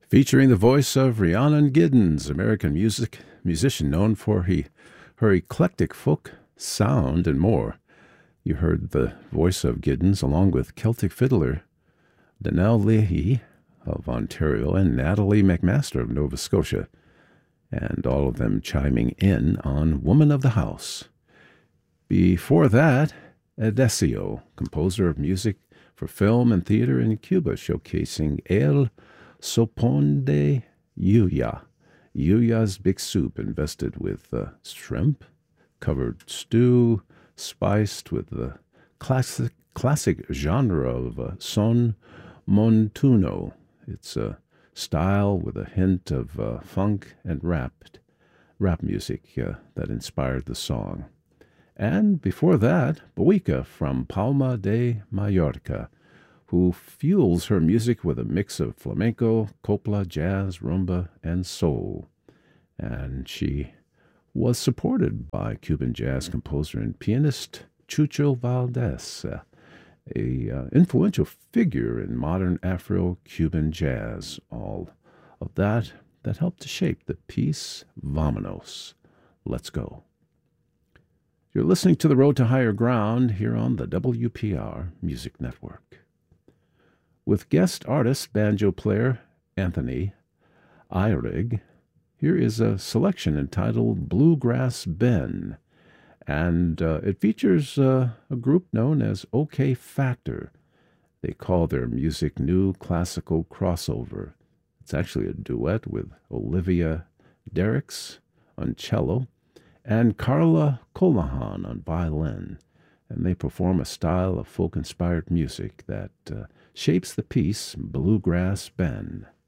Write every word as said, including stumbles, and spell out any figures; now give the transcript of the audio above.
featuring the voice of Rhiannon Giddens, American music musician known for he, her eclectic folk sound and more. You heard the voice of Giddens along with Celtic fiddler Danelle Leahy of Ontario and Natalie McMaster of Nova Scotia, and all of them chiming in on Woman of the House. Before that, Edesio, composer of music for film and theater in Cuba, showcasing El Sopón de Yuya, Yuya's big soup invested with uh, shrimp, covered stew, spiced with the classic classic genre of uh, son montuno. It's a style with a hint of uh, funk and rap, rap music uh, that inspired the song. And before that, Boica from Palma de Mallorca, who fuels her music with a mix of flamenco, copla, jazz, rumba, and soul. And she was supported by Cuban jazz composer and pianist Chucho Valdés, uh, a uh, influential figure in modern Afro-Cuban jazz. All of that that helped to shape the piece Vamonos. Let's go. You're listening to The Road to Higher Ground here on the W P R Music Network. With guest artist, banjo player Anthony Ihrig, here is a selection entitled Bluegrass Ben, and uh, it features uh, a group known as OK Factor. They call their music new classical crossover. It's actually a duet with Olivia Derricks on cello and Carla Colahan on violin, and they perform a style of folk-inspired music that uh, shapes the piece Bluegrass Ben.